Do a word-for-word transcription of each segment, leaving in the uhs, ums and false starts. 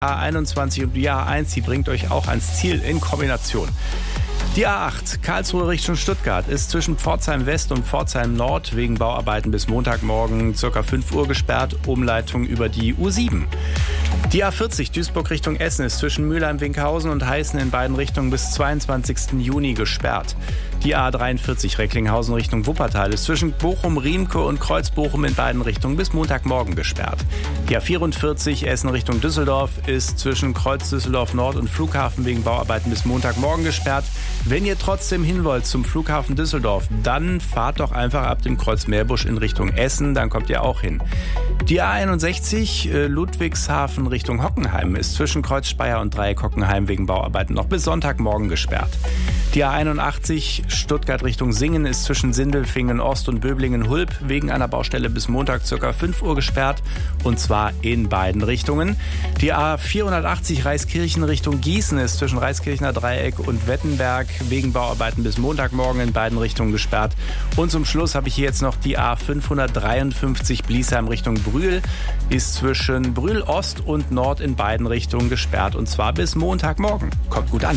A einundzwanzig und die A eins, die bringt euch auch ans Ziel in Kombination. Die A acht, Karlsruhe Richtung Stuttgart, ist zwischen Pforzheim West und Pforzheim Nord wegen Bauarbeiten bis Montagmorgen ca. fünf Uhr gesperrt, Umleitung über die U sieben. Die A vierzig, Duisburg Richtung Essen, ist zwischen Mülheim-Winkhausen und Heißen in beiden Richtungen bis zweiundzwanzigsten Juni gesperrt. Die A dreiundvierzig, Recklinghausen Richtung Wuppertal, ist zwischen Bochum-Riemke und Kreuzbochum in beiden Richtungen bis Montagmorgen gesperrt. Die A vierundvierzig, Essen Richtung Düsseldorf, ist zwischen Kreuz Düsseldorf Nord und Flughafen wegen Bauarbeiten bis Montagmorgen gesperrt. Wenn ihr trotzdem hin wollt zum Flughafen Düsseldorf, dann fahrt doch einfach ab dem Kreuz Meerbusch in Richtung Essen, dann kommt ihr auch hin. Die A einundsechzig, äh, Ludwigshafen Richtung Hockenheim, ist zwischen Kreuz Speyer und Dreieck Hockenheim wegen Bauarbeiten noch bis Sonntagmorgen gesperrt. Die A einundachtzig, Stuttgart Richtung Singen, ist zwischen Sindelfingen Ost und Böblingen-Hulb wegen einer Baustelle bis Montag ca. fünf Uhr gesperrt, und zwar in beiden Richtungen. Die A vierhundertachtzig, Reiskirchen Richtung Gießen, ist zwischen Reiskirchener Dreieck und Wettenberg wegen Bauarbeiten bis Montagmorgen in beiden Richtungen gesperrt. Und zum Schluss habe ich hier jetzt noch die A fünfhundertdreiundfünfzig, Bliesheim Richtung Brühl, ist zwischen Brühl Ost und Nord in beiden Richtungen gesperrt, und zwar bis Montagmorgen. Kommt gut an.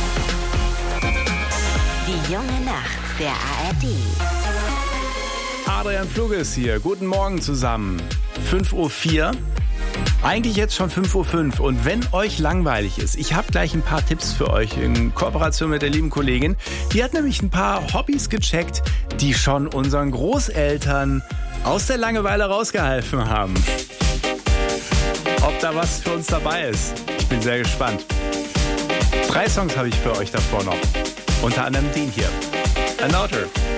Die junge Nacht der A R D. Adrian Fluges hier. Guten Morgen zusammen. fünf Uhr vier. Eigentlich jetzt schon fünf Uhr fünf. Und wenn euch langweilig ist, ich habe gleich ein paar Tipps für euch in Kooperation mit der lieben Kollegin. Die hat nämlich ein paar Hobbys gecheckt, die schon unseren Großeltern aus der Langeweile rausgeholfen haben. Ob da was für uns dabei ist, ich bin sehr gespannt. Drei Songs habe ich für euch davor noch. Unter anderem den hier. Another.